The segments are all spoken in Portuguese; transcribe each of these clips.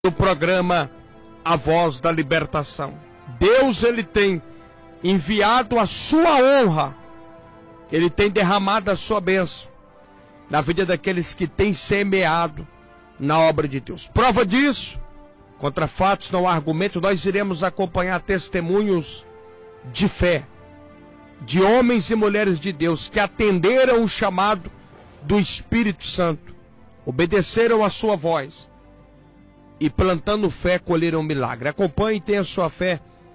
do programa A Voz da Libertação. Deus, ele tem enviado a sua honra, ele tem derramado a sua bênção na vida daqueles que têm semeado na obra de Deus. Prova disso, contra fatos não há argumento, nós iremos acompanhar testemunhos de fé, de homens e mulheres de Deus que atenderam o chamado do Espírito Santo, obedeceram a sua voz e plantando fé colheram milagre. Acompanhe e tenha sua fé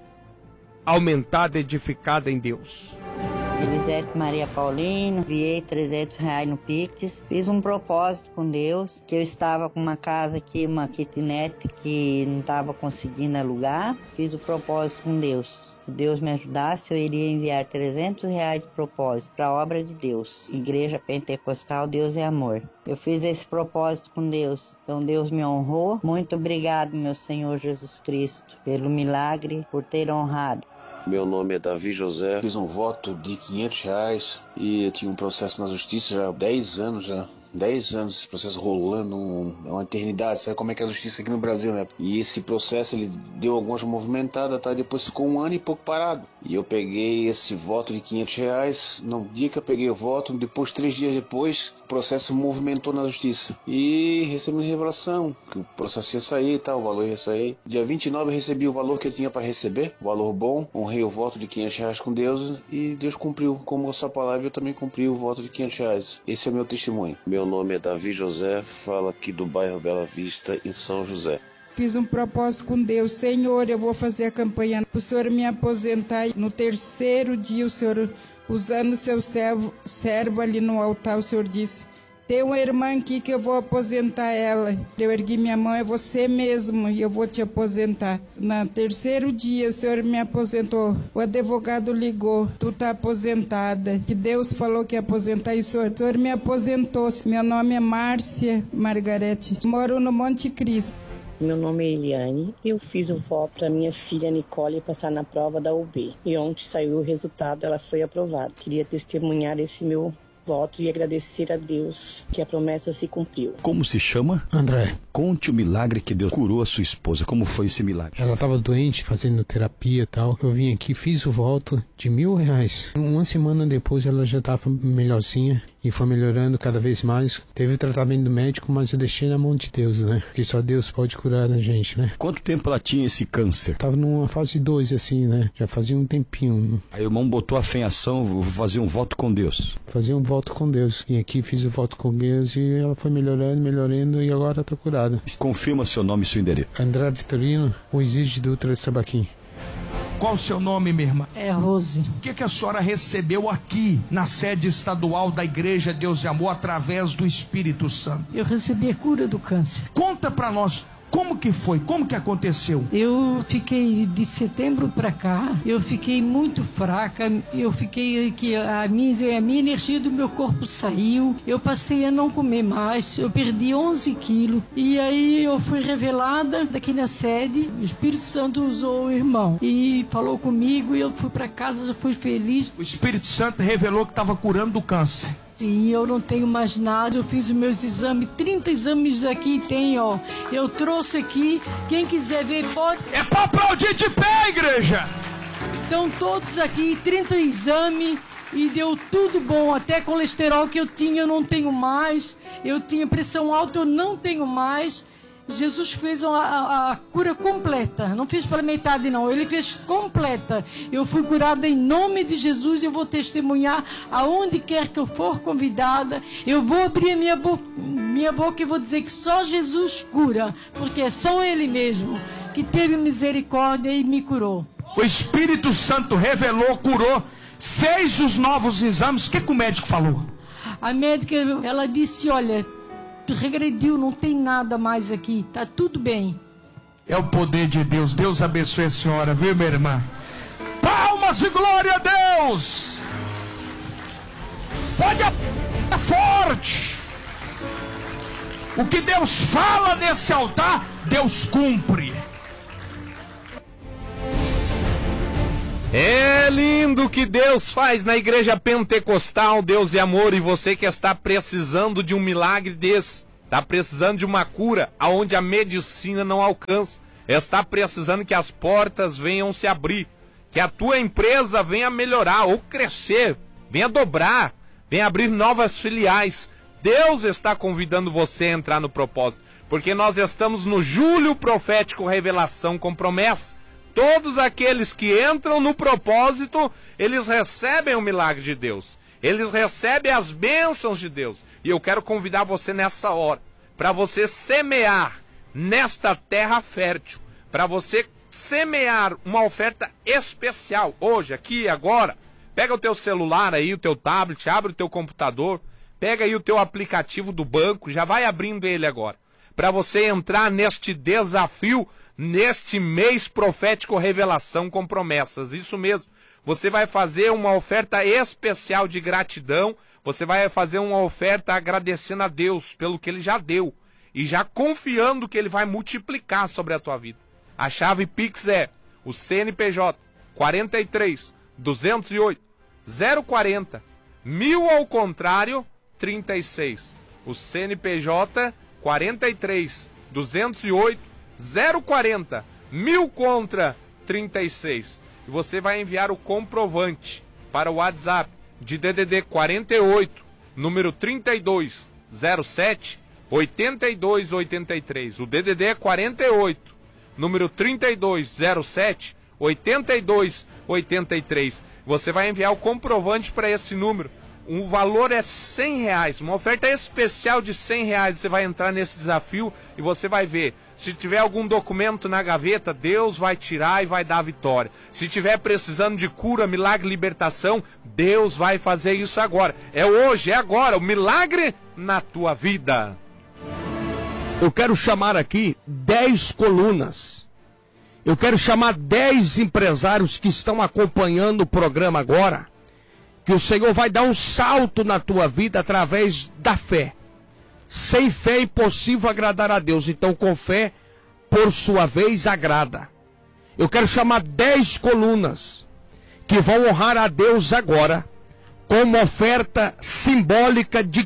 aumentada, edificada em Deus. Elisete Maria Paulino, enviei R$300 no Pix, fiz um propósito com Deus, que eu estava com uma casa aqui, uma kitnet que não estava conseguindo alugar, fiz o propósito com Deus. Se Deus me ajudasse, eu iria enviar R$300 de propósito para a obra de Deus. Igreja Pentecostal, Deus é Amor. Eu fiz esse propósito com Deus, então Deus me honrou. Muito obrigado, meu Senhor Jesus Cristo, pelo milagre, por ter honrado. Meu nome é Davi José, fiz um voto de R$500 e eu tinha um processo na justiça já há 10 anos já. 10 anos esse processo rolando, uma eternidade, sabe como é que é a justiça aqui no Brasil, né? E esse processo, ele deu algumas movimentadas, tá? Depois ficou 1 ano e pouco parado. E eu peguei esse voto de R$500, no dia que eu peguei o voto, depois, 3 dias depois, o processo movimentou na justiça. E recebi uma revelação, que o processo ia sair, tá? O valor ia sair. Dia 29 eu recebi o valor que eu tinha para receber, o valor bom, honrei o voto de R$500 com Deus e Deus cumpriu. Como a sua palavra, eu também cumpri o voto de R$500. Esse é o meu testemunho. Meu nome é Davi José, falo aqui do bairro Bela Vista, em São José. Fiz um propósito com Deus. Senhor, eu vou fazer a campanha para o Senhor me aposentar. No 3º dia, o Senhor, usando o seu servo ali no altar, o Senhor disse: tem uma irmã aqui que eu vou aposentar ela. Eu ergui minha mão, é você mesmo, e eu vou te aposentar. No 3º dia, o Senhor me aposentou. O advogado ligou: tu tá aposentada. Que Deus falou que ia aposentar, e o Senhor me aposentou. Meu nome é Márcia Margarete. Moro no Monte Cristo. Meu nome é Eliane e eu fiz o voto para minha filha Nicole passar na prova da UB. E ontem saiu o resultado, ela foi aprovada. Queria testemunhar esse meu voto e agradecer a Deus que a promessa se cumpriu. Como se chama? André. Conte o milagre que Deus curou a sua esposa. Como foi esse milagre? Ela estava doente, fazendo terapia e tal. Eu vim aqui, fiz o voto de R$1.000. Uma semana depois ela já estava melhorzinha e foi melhorando cada vez mais. Teve tratamento médico, mas eu deixei na mão de Deus, né? Porque só Deus pode curar a gente, né? Quanto tempo ela tinha esse câncer? Tava numa fase 2, assim, né? Já fazia um tempinho. Aí o irmão botou a fé em ação, vou fazer um voto com Deus. Fazer um voto com Deus. E aqui fiz o voto com Deus e ela foi melhorando e agora tá curada. Confirma seu nome e seu endereço. André Vitorino, o Exige Dutra de Sabaquim. Qual o seu nome, minha irmã? É Rose. O que a senhora recebeu aqui na sede estadual da Igreja Deus e Amor através do Espírito Santo? Eu recebi a cura do câncer. Conta pra nós. Como que foi? Como que aconteceu? Eu fiquei de setembro para cá, eu fiquei muito fraca, eu fiquei que a minha energia do meu corpo saiu, eu passei a não comer mais, eu perdi 11 quilos e aí eu fui revelada daqui na sede, o Espírito Santo usou o irmão e falou comigo e eu fui para casa, eu fui feliz. O Espírito Santo revelou que estava curando do câncer. E eu não tenho mais nada, eu fiz os meus exames, 30 exames aqui tem, ó. Eu trouxe aqui, quem quiser ver pode... É pra aplaudir de pé, igreja! Então todos aqui, 30 exames e deu tudo bom, até colesterol que eu tinha eu não tenho mais, eu tinha pressão alta eu não tenho mais. Jesus fez a cura completa, não fez pela metade não, ele fez completa. Eu fui curada em nome de Jesus e eu vou testemunhar aonde quer que eu for convidada. Eu vou abrir a minha boca e vou dizer que só Jesus cura, porque é só Ele mesmo que teve misericórdia e me curou. O Espírito Santo revelou, curou, fez os novos exames. O que o médico falou? A médica, ela disse, olha, regrediu, não tem nada mais aqui, tá tudo bem. É o poder de Deus. Deus abençoe a senhora, viu, minha irmã? Palmas e glória a Deus! Pode aplaudir forte! O que Deus fala nesse altar, Deus cumpre. É lindo o que Deus faz na Igreja Pentecostal, Deus é Amor, e você que está precisando de um milagre desse, está precisando de uma cura aonde a medicina não alcança, está precisando que as portas venham se abrir, que a tua empresa venha melhorar ou crescer, venha dobrar, venha abrir novas filiais. Deus está convidando você a entrar no propósito, porque nós estamos no Julho Profético Revelação com Promessa. Todos aqueles que entram no propósito, eles recebem o milagre de Deus, eles recebem as bênçãos de Deus. E eu quero convidar você nessa hora, para você semear nesta terra fértil, para você semear uma oferta especial, hoje, aqui, agora. Pega o teu celular aí, o teu tablet, abre o teu computador, pega aí o teu aplicativo do banco, já vai abrindo ele agora, para você entrar neste desafio, neste mês profético Revelação com Promessas. Isso mesmo, você vai fazer uma oferta especial de gratidão, você vai fazer uma oferta agradecendo a Deus pelo que Ele já deu, e já confiando que Ele vai multiplicar sobre a tua vida. A chave Pix é o CNPJ 43 208 040 1000 ao contrário 36. O CNPJ 43 208 040 1000 contra 36. E você vai enviar o comprovante para o WhatsApp de DDD 48, número 32 07 82 83. O DDD é 48, número 32 07 82 83. Você vai enviar o comprovante para esse número. O valor é R$100, uma oferta especial de R$100. Você vai entrar nesse desafio e você vai ver. Se tiver algum documento na gaveta, Deus vai tirar e vai dar a vitória. Se tiver precisando de cura, milagre, libertação, Deus vai fazer isso agora. É hoje, é agora, o milagre na tua vida. Eu quero chamar aqui 10 colunas. Eu quero chamar 10 empresários que estão acompanhando o programa agora. Que o Senhor vai dar um salto na tua vida através da fé. Sem fé é impossível agradar a Deus. Então com fé, por sua vez, agrada. Eu quero chamar 10 colunas que vão honrar a Deus agora com uma oferta simbólica de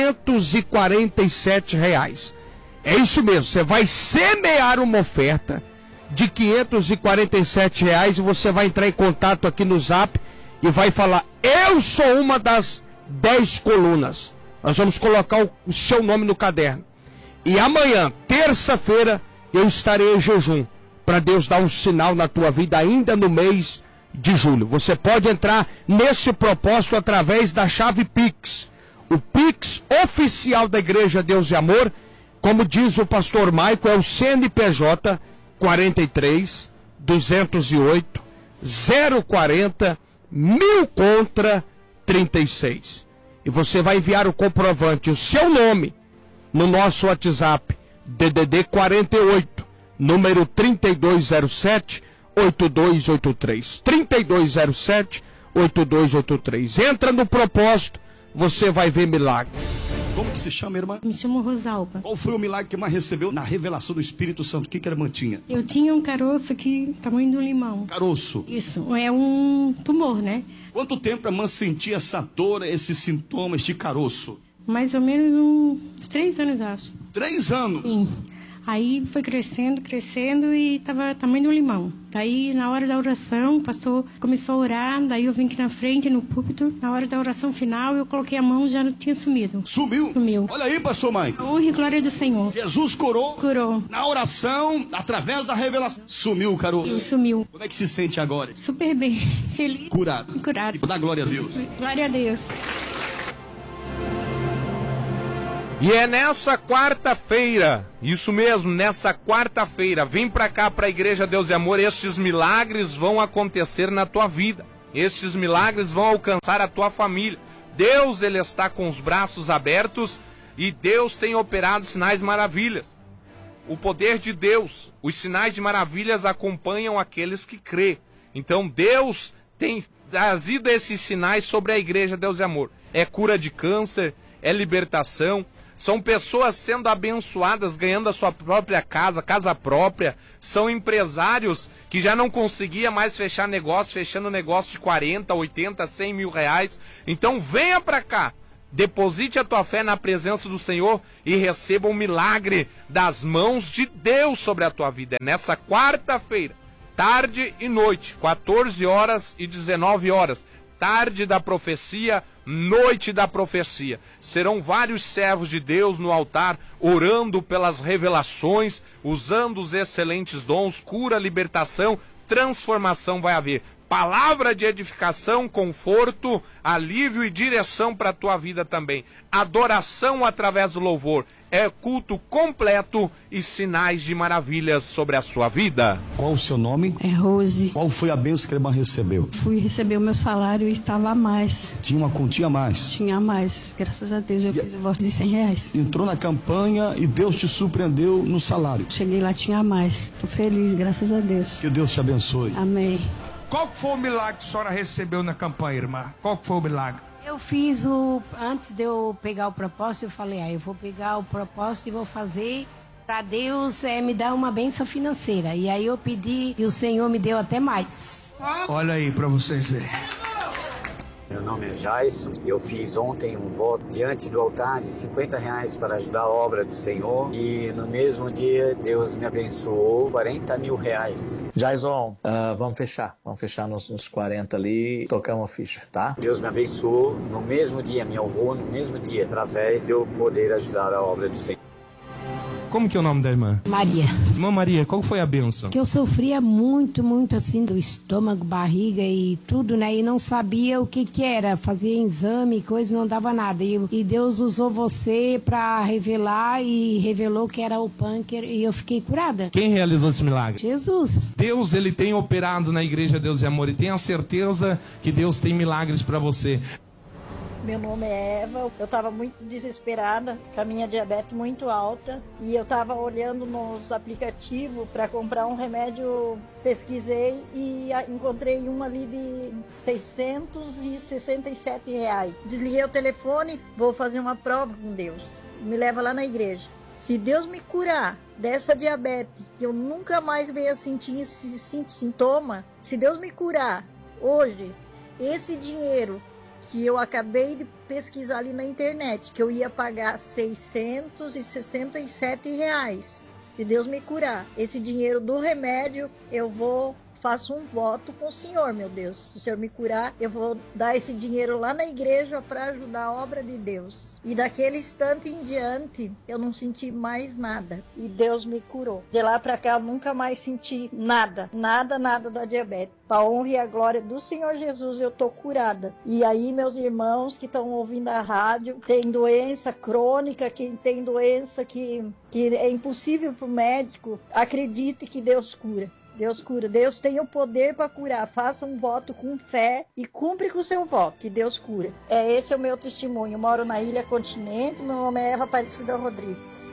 R$547. É isso mesmo, você vai semear uma oferta de R$547 e você vai entrar em contato aqui no Zap e vai falar: eu sou uma das 10 colunas. Nós vamos colocar o seu nome no caderno. E amanhã, terça-feira, eu estarei em jejum para Deus dar um sinal na tua vida ainda no mês de julho. Você pode entrar nesse propósito através da chave Pix. O Pix oficial da Igreja Deus e Amor, como diz o pastor Maico, é o CNPJ 43 208 040 1000 contra 36. E você vai enviar o comprovante, o seu nome, no nosso WhatsApp, DDD 48, número 3207 8283. 3207 8283. Entra no propósito, você vai ver milagre. Como que se chama, irmã? Me chamo Rosalba. Qual foi o milagre que mais recebeu na revelação do Espírito Santo? O que a irmã tinha? Eu tinha um caroço aqui, tamanho de um limão. Caroço? Isso, é um tumor, né? Quanto tempo a irmã sentia essa dor, esses sintomas de caroço? Mais ou menos uns 3 anos, acho. 3 anos? Sim. Aí foi crescendo e tava tamanho de um limão. Daí, na hora da oração, o pastor começou a orar, daí eu vim aqui na frente, no púlpito. Na hora da oração final, eu coloquei a mão, já não tinha sumido. Sumiu? Sumiu. Olha aí, pastor Mike. A honra e glória do Senhor. Jesus curou? Curou. Na oração, através da revelação. Sumiu o caroço? Sim, sumiu. Como é que se sente agora? Super bem. Feliz. Curado. Curado. Dá glória a Deus. Glória a Deus. E é nessa quarta-feira, isso mesmo, nessa quarta-feira, vem pra cá, pra Igreja Deus e Amor, estes milagres vão acontecer na tua vida. Estes milagres vão alcançar a tua família. Deus, Ele está com os braços abertos e Deus tem operado sinais maravilhas. O poder de Deus, os sinais de maravilhas acompanham aqueles que crê. Então Deus tem trazido esses sinais sobre a Igreja Deus e Amor. É cura de câncer, é libertação. São pessoas sendo abençoadas, ganhando a sua própria casa, casa própria. São empresários que já não conseguiam mais fechar negócio, fechando negócio de 40, 80, 100 mil reais. Então venha para cá. Deposite a tua fé na presença do Senhor e receba um milagre das mãos de Deus sobre a tua vida. É nessa quarta-feira, tarde e noite, 14 horas e 19 horas. Tarde da profecia, noite da profecia. Serão vários servos de Deus no altar, orando pelas revelações, usando os excelentes dons, cura, libertação, transformação vai haver. Palavra de edificação, conforto, alívio e direção para a tua vida também. Adoração através do louvor. É culto completo e sinais de maravilhas sobre a sua vida. Qual o seu nome? É Rose. Qual foi a bênção que a irmã recebeu? Fui receber o meu salário e estava a mais. Tinha uma quantia a mais? Tinha a mais. Graças a Deus eu fiz o voto de R$100. Entrou na campanha e Deus te surpreendeu no salário. Cheguei lá, tinha a mais. Tô feliz, graças a Deus. Que Deus te abençoe. Amém. Qual foi o milagre que a senhora recebeu na campanha, irmã? Qual foi o milagre? Eu fiz antes de eu pegar o propósito, eu falei, eu vou pegar o propósito e vou fazer para Deus me dar uma bênção financeira. E aí eu pedi e o Senhor me deu até mais. Olha aí para vocês verem. Meu nome é Jaison, eu fiz ontem um voto diante do altar de R$50 para ajudar a obra do Senhor e no mesmo dia Deus me abençoou R$40 mil. Jaison, vamos fechar nos 40 ali, tocamos a ficha, tá? Deus me abençoou no mesmo dia, me honrou no mesmo dia, através de eu poder ajudar a obra do Senhor. Como que é o nome da irmã? Maria. Irmã Maria, qual foi a bênção? Que eu sofria muito assim do estômago, barriga e tudo, né? E não sabia o que era. Fazia exame e coisa, não dava nada. E Deus usou você para revelar e revelou que era o pânquer e eu fiquei curada. Quem realizou esse milagre? Jesus. Deus, ele tem operado na Igreja Deus e Amor e tenha certeza que Deus tem milagres para você. Meu nome é Eva, eu estava muito desesperada, com a minha diabetes muito alta e eu estava olhando nos aplicativos para comprar um remédio, pesquisei e encontrei um ali de R$667. Desliguei o telefone, vou fazer uma prova com Deus, me leva lá na igreja. Se Deus me curar dessa diabetes, que eu nunca mais venha sentir esse sintoma, se Deus me curar hoje, esse dinheiro que eu acabei de pesquisar ali na internet, que eu ia pagar R$667. Se Deus me curar, esse dinheiro do remédio, faço um voto com o Senhor, meu Deus. Se o Senhor me curar, eu vou dar esse dinheiro lá na igreja para ajudar a obra de Deus. E daquele instante em diante, eu não senti mais nada. E Deus me curou. De lá para cá, eu nunca mais senti nada da diabetes. Para a honra e a glória do Senhor Jesus, eu tô curada. E aí, meus irmãos que estão ouvindo a rádio, tem doença crônica, quem tem doença que é impossível para o médico, acredite que Deus cura. Deus cura. Deus tem o poder para curar. Faça um voto com fé e cumpre com o seu voto, que Deus cura. Esse é o meu testemunho. Eu moro na Ilha Continente. Meu nome é Eva Aparecida Rodrigues.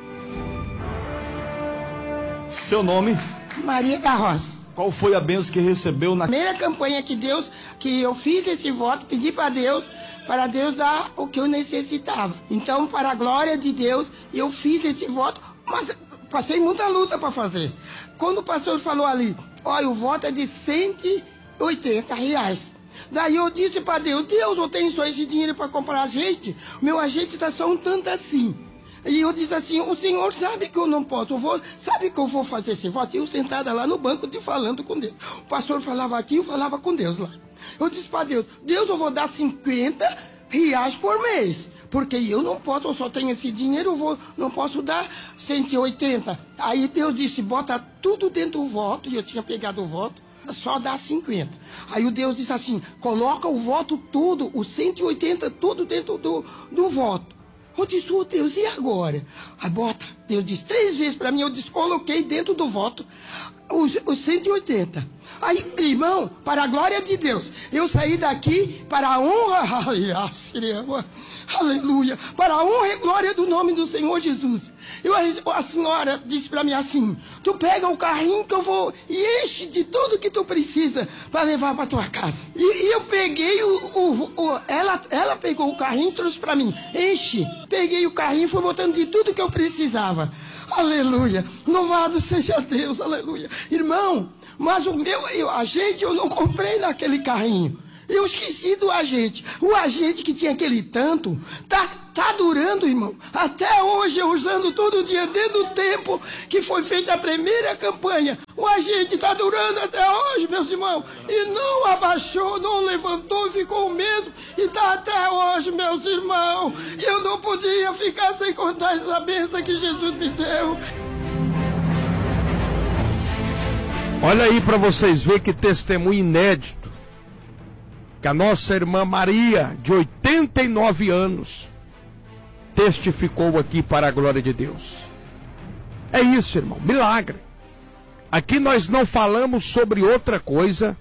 Seu nome? Maria da Rosa. Qual foi a bênção que recebeu na primeira campanha que eu fiz esse voto, pedi para Deus dar o que eu necessitava. Então, para a glória de Deus, eu fiz esse voto, mas passei muita luta para fazer. Quando o pastor falou ali, olha, o voto é de R$180. Daí eu disse para Deus, eu tenho só esse dinheiro para comprar azeite, meu azeite está só um tanto assim. E eu disse assim, o senhor sabe que eu não posso, sabe que eu vou fazer esse voto? Eu sentada lá no banco falando com Deus. O pastor falava aqui, eu falava com Deus lá. Eu disse para Deus, eu vou dar R$50 por mês. Porque eu não posso, eu só tenho esse dinheiro, não posso dar 180. Aí Deus disse, bota tudo dentro do voto, e eu tinha pegado o voto, só dá 50. Aí o Deus disse assim, coloca o voto tudo, os 180 tudo dentro do voto. Eu disse, Deus, e agora? Aí bota, Deus disse 3 vezes para mim, eu coloquei dentro do voto os 180. Aí, irmão, para a glória de Deus, eu saí daqui para a honra, aleluia, para a honra e glória do nome do Senhor Jesus. A senhora disse para mim assim, tu pega o carrinho que eu vou e enche de tudo que tu precisa para levar para tua casa. E eu peguei ela pegou o carrinho e trouxe para mim, enche. Peguei o carrinho e fui botando de tudo que eu precisava. Aleluia, louvado seja Deus, aleluia. Irmão, mas a gente eu não comprei naquele carrinho. Eu esqueci do agente. O agente que tinha aquele tanto, tá durando, irmão. Até hoje, eu usando todo dia, desde o tempo que foi feita a primeira campanha. O agente tá durando até hoje, meus irmãos. E não abaixou, não levantou, ficou o mesmo. E tá até hoje, meus irmãos. E eu não podia ficar sem contar essa bênção que Jesus me deu. Olha aí para vocês verem que testemunho inédito. Que a nossa irmã Maria, de 89 anos, testificou aqui para a glória de Deus. É isso, irmão, milagre. Aqui nós não falamos sobre outra coisa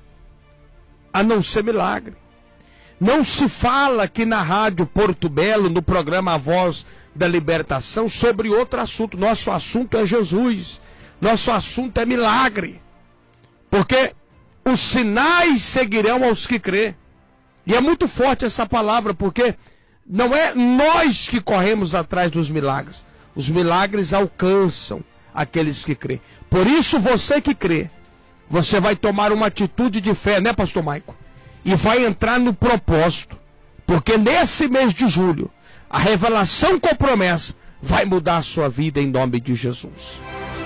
a não ser milagre. Não se fala aqui na Rádio Porto Belo, no programa A Voz da Libertação, sobre outro assunto. Nosso assunto é Jesus. Nosso assunto é milagre. Porque os sinais seguirão aos que crê. E é muito forte essa palavra, porque não é nós que corremos atrás dos milagres. Os milagres alcançam aqueles que crê. Por isso, você que crê, você vai tomar uma atitude de fé, né, pastor Maico? E vai entrar no propósito. Porque nesse mês de julho, a revelação com promessa vai mudar a sua vida em nome de Jesus.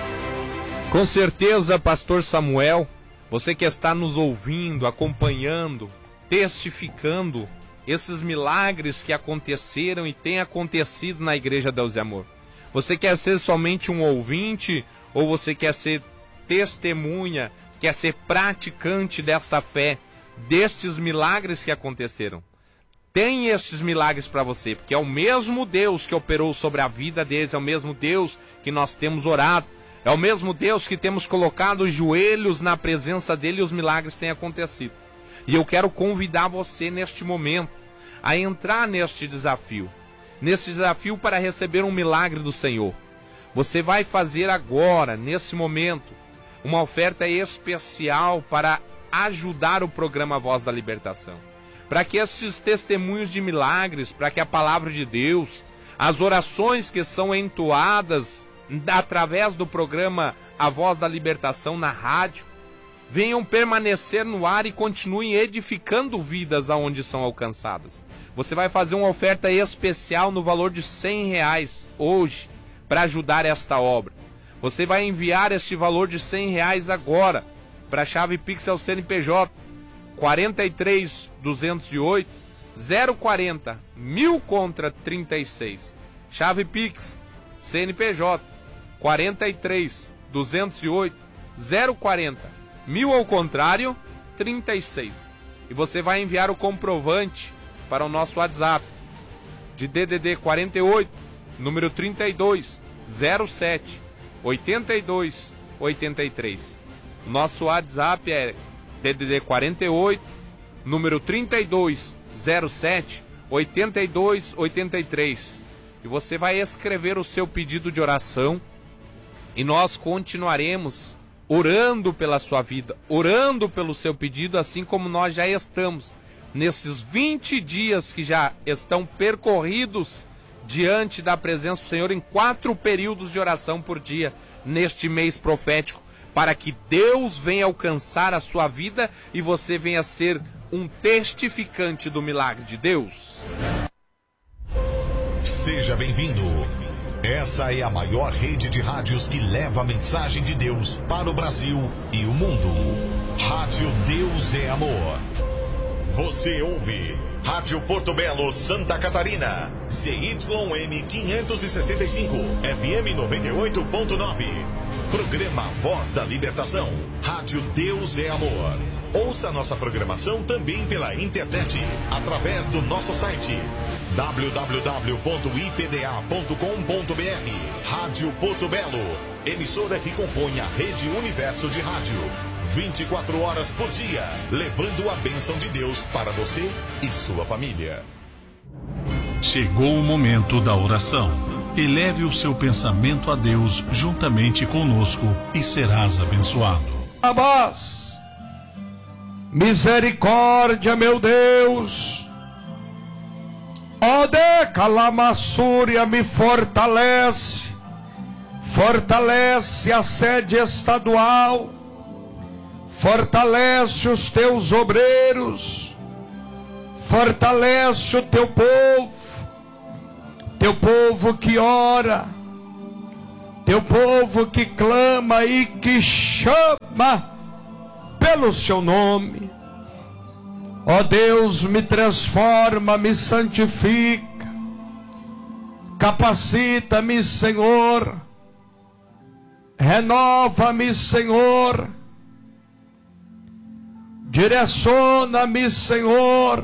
Com certeza, pastor Samuel, você que está nos ouvindo, acompanhando, testificando esses milagres que aconteceram e têm acontecido na Igreja Deus e Amor. Você quer ser somente um ouvinte ou você quer ser testemunha, quer ser praticante desta fé, destes milagres que aconteceram? Tem estes milagres para você, porque é o mesmo Deus que operou sobre a vida deles, é o mesmo Deus que nós temos orado, é o mesmo Deus que temos colocado os joelhos na presença dele e os milagres têm acontecido. E eu quero convidar você neste momento a entrar neste desafio para receber um milagre do Senhor. Você vai fazer agora, nesse momento, uma oferta especial para ajudar o programa Voz da Libertação. Para que esses testemunhos de milagres, para que a palavra de Deus, as orações que são entoadas através do programa A Voz da Libertação na rádio, venham permanecer no ar e continuem edificando vidas aonde são alcançadas. Você vai fazer uma oferta especial no valor de R$100 hoje para ajudar esta obra. Você vai enviar este valor de R$100 agora para a chave Pix ao CNPJ 43.208 040 1000 contra 36. Chave Pix CNPJ 43.208 040 1000 ao contrário, 36. E você vai enviar o comprovante para o nosso WhatsApp de DDD 48, número 32 07 82 83. Nosso WhatsApp é DDD 48, número 32 07 82 83. E você vai escrever o seu pedido de oração e nós continuaremos orando pela sua vida, orando pelo seu pedido, assim como nós já estamos nesses 20 dias que já estão percorridos diante da presença do Senhor em 4 períodos de oração por dia neste mês profético, para que Deus venha alcançar a sua vida e você venha ser um testificante do milagre de Deus. Seja bem-vindo. Essa é a maior rede de rádios que leva a mensagem de Deus para o Brasil e o mundo. Rádio Deus é Amor. Você ouve Rádio Porto Belo, Santa Catarina. CYM 565, FM 98.9. Programa Voz da Libertação. Rádio Deus é Amor. Ouça nossa programação também pela internet, através do nosso site www.ipda.com.br. Rádio Porto Belo, emissora que compõe a Rede Universo de Rádio. 24 horas por dia, levando a bênção de Deus para você e sua família. Chegou o momento da oração. Eleve o seu pensamento a Deus juntamente conosco e serás abençoado. Abás. Misericórdia, meu Deus. Ode Calamassúria, me fortalece. Fortalece a sede estadual. Fortalece os teus obreiros. Fortalece o teu povo que ora, teu povo que clama e que chama pelo seu nome. Ó Deus, me transforma, me santifica, capacita-me, Senhor, renova-me, Senhor, direciona-me, Senhor,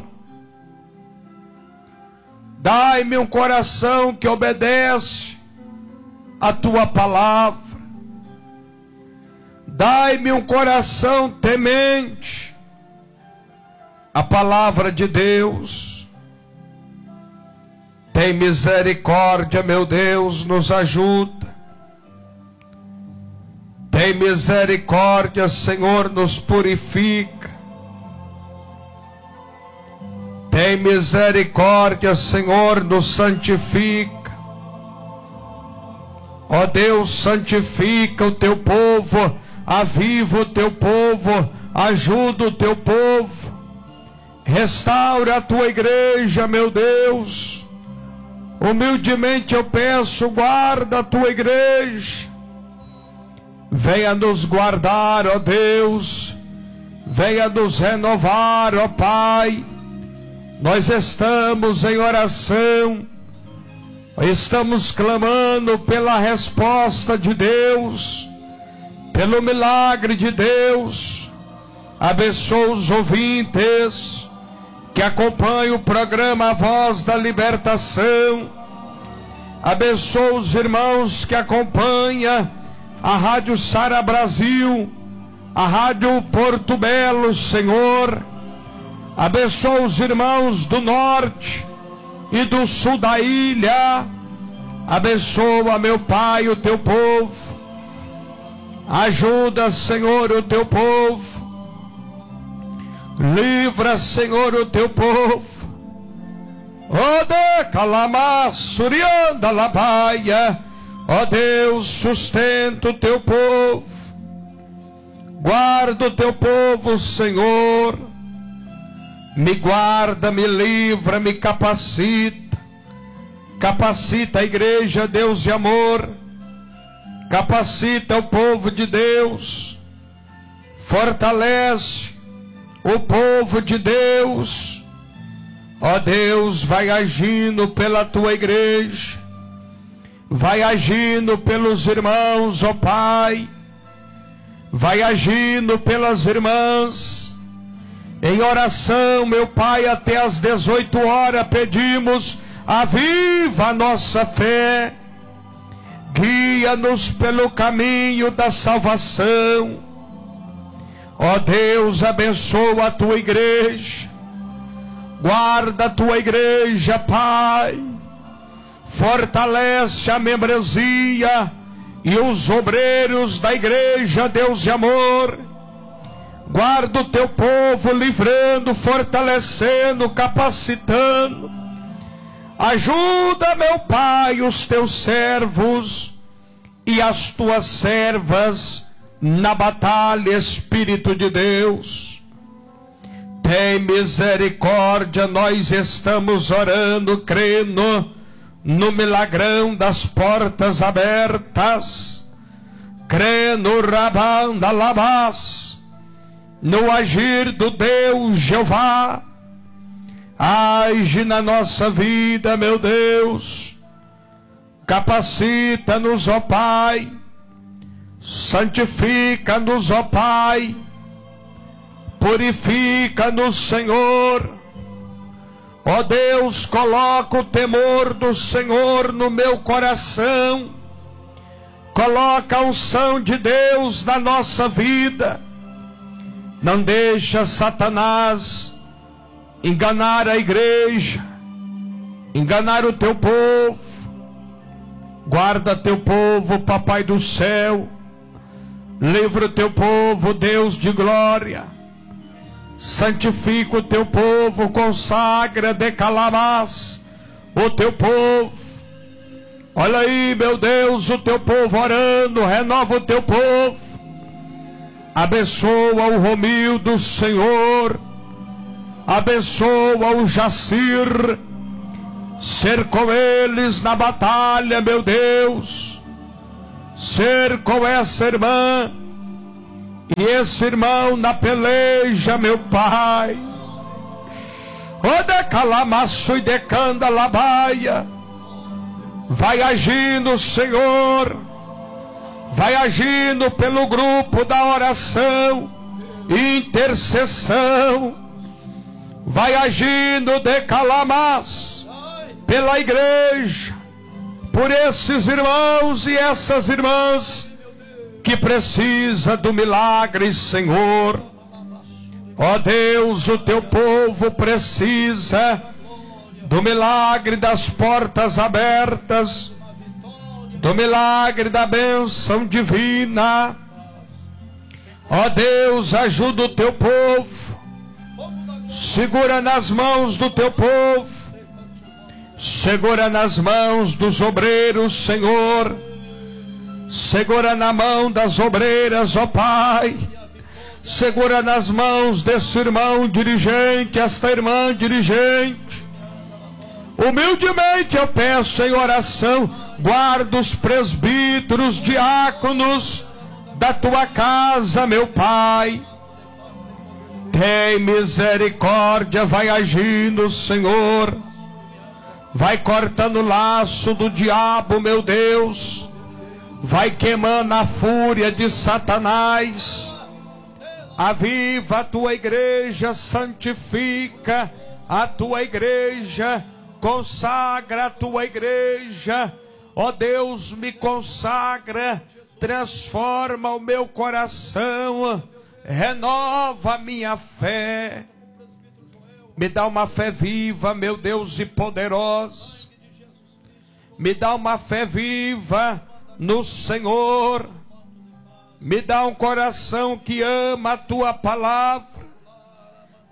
dai-me um coração que obedece a tua palavra, dai-me um coração temente a palavra de Deus. Tem misericórdia, meu Deus, nos ajuda. Tem misericórdia, Senhor, nos purifica. Tem misericórdia, Senhor, nos santifica. Ó Deus, santifica o teu povo, aviva o teu povo, ajuda o teu povo. Restaura a tua igreja, meu Deus. Humildemente eu peço, guarda a tua igreja. Venha nos guardar, ó Deus. Venha nos renovar, ó Pai. Nós estamos em oração. Estamos clamando pela resposta de Deus, pelo milagre de Deus. Abençoa os ouvintes que acompanham o programa A Voz da Libertação. Abençoa os irmãos que acompanham a Rádio Sara Brasil, a Rádio Porto Belo, Senhor. Abençoa os irmãos do norte e do sul da ilha. Abençoa, meu Pai, o teu povo. Ajuda, Senhor, o teu povo. Livra, Senhor, o teu povo. Ode calama surianda labaia. Ó Deus, sustenta o teu povo. Guarda o teu povo, Senhor. Me guarda, me livra, me capacita. Capacita a igreja, Deus de amor. Capacita o povo de Deus. Fortalece o povo de Deus. Ó Deus, vai agindo pela tua igreja. Vai agindo pelos irmãos, ó Pai. Vai agindo pelas irmãs. Em oração, meu Pai, até às 18 horas pedimos: aviva a nossa fé. Guia-nos pelo caminho da salvação. Ó Deus, abençoa a tua igreja. Guarda a tua igreja, Pai. Fortalece a membresia e os obreiros da igreja, Deus de amor. Guarda o teu povo, livrando, fortalecendo, capacitando. Ajuda, meu Pai, os teus servos e as tuas servas na batalha, Espírito de Deus. Tem misericórdia, nós estamos orando, crendo no milagrão das portas abertas, crendo no Rabanda Labás, no agir do Deus Jeová. Age na nossa vida, meu Deus. Capacita-nos, ó Pai. Santifica-nos, ó Pai. Purifica-nos, Senhor. Ó Deus, coloca o temor do Senhor no meu coração. Coloca a unção de Deus na nossa vida. Não deixa Satanás enganar a igreja, enganar o teu povo. Guarda teu povo, Papai do céu. Livra o teu povo, Deus de glória. Santifica o teu povo, consagra, decalamas o teu povo. Olha aí, meu Deus, o teu povo orando, renova o teu povo. Abençoa o Romildo, Senhor. Abençoa o Jacir, ser com eles na batalha, meu Deus, ser com essa irmã e esse irmão na peleja, meu Pai. O decalamaço e decanda labaia, vai agindo, Senhor, vai agindo pelo grupo da oração e intercessão, vai agindo de Calamas pela igreja, por esses irmãos e essas irmãs que precisa do milagre, Senhor. Ó Deus, o teu povo precisa do milagre das portas abertas, do milagre da bênção divina. Ó Deus, ajuda o teu povo, segura nas mãos do teu povo, segura nas mãos dos obreiros, Senhor, segura na mão das obreiras, ó Pai, segura nas mãos desse irmão dirigente, esta irmã dirigente. Humildemente eu peço em oração, guarda os presbíteros, diáconos da tua casa, meu Pai. Tem misericórdia, vai agindo, Senhor, vai cortando o laço do diabo, meu Deus, vai queimando a fúria de Satanás. Aviva a tua igreja, santifica a tua igreja, consagra a tua igreja. Ó Deus, me consagra, transforma o meu coração, renova a minha fé. Me dá uma fé viva, meu Deus, e poderosa. Me dá uma fé viva no Senhor. Me dá um coração que ama a tua palavra.